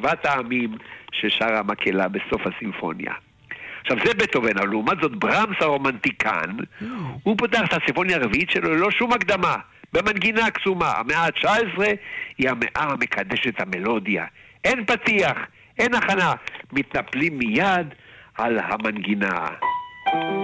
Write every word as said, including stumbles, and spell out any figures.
שבעת העמים ששרה מקהלה בסוף הסימפוניה. עכשיו זה בטהובן, אבל לעומת זאת ברמס הרומנטיקן, הוא פותח את הסימפוניה הרביעית שלו ללא שום הקדמה, במנגינה קסומה. המאה ה-תשע עשרה היא המאה המקדשת המלודיה. אין פתיח, אין הכנה, מתנפלים מיד על המנגינה.